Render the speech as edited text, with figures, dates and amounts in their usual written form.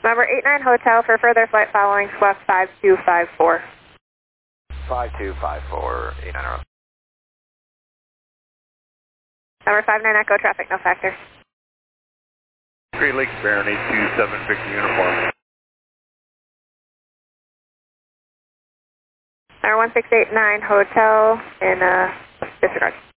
Number 89 Hotel for further flight following Swift 5254. 5254, 89. Number 59 Echo traffic, no factor. Great Lakes Baron 827 Victor Uniform. Number 1689 Hotel in disregard.